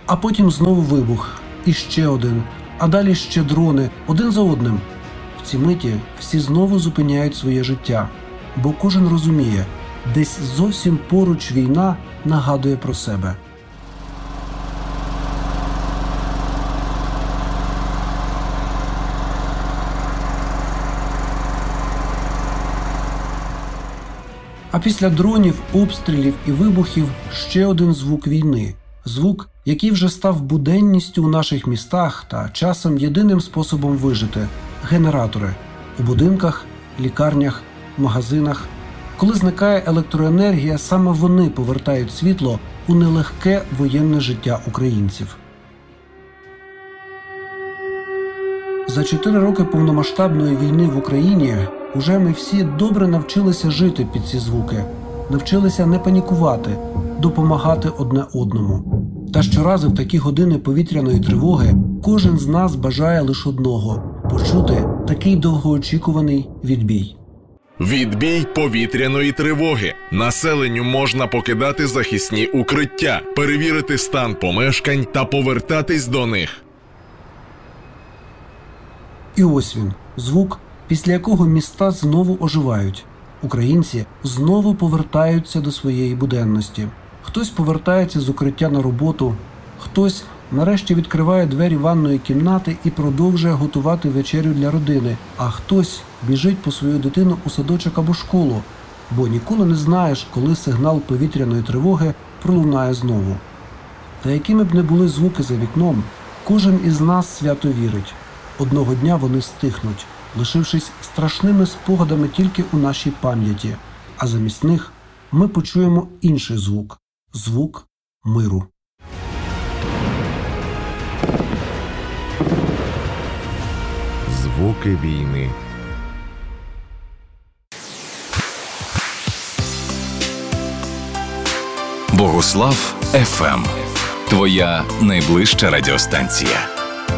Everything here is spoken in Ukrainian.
А потім знову вибух. І ще один. А далі ще дрони. Один за одним. В ці миті всі знову зупиняють своє життя. Бо кожен розуміє, десь зовсім поруч війна нагадує про себе. А після дронів, обстрілів і вибухів ще один звук війни. Звук, який вже став буденністю у наших містах та часом єдиним способом вижити – генератори. У будинках, лікарнях, магазинах. Коли зникає електроенергія, саме вони повертають світло у нелегке воєнне життя українців. За 4 роки повномасштабної війни в Україні уже ми всі добре навчилися жити під ці звуки, навчилися не панікувати, допомагати одне одному. Та щоразу в такі години повітряної тривоги кожен з нас бажає лише одного – почути такий довгоочікуваний відбій. Відбій повітряної тривоги. Населенню можна покидати захисні укриття, перевірити стан помешкань та повертатись до них. І ось він – звук, після якого міста знову оживають. Українці знову повертаються до своєї буденності. Хтось повертається з укриття на роботу, хтось нарешті відкриває двері ванної кімнати і продовжує готувати вечерю для родини, а хтось біжить по свою дитину у садочок або школу, бо ніколи не знаєш, коли сигнал повітряної тривоги пролунає знову. Та якими б не були звуки за вікном, кожен із нас свято вірить. Одного дня вони стихнуть, лишившись страшними спогадами тільки у нашій пам'яті, а замість них ми почуємо інший звук – звук миру. Звуки війни. Богуслав FM. Твоя найближча радіостанція.